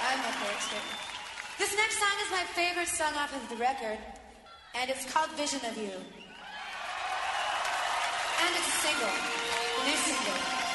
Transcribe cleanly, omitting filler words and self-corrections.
I'm okay, it's good. This next song is my favorite song off of the record, and it's called Vision of You. And it's a single, a new single.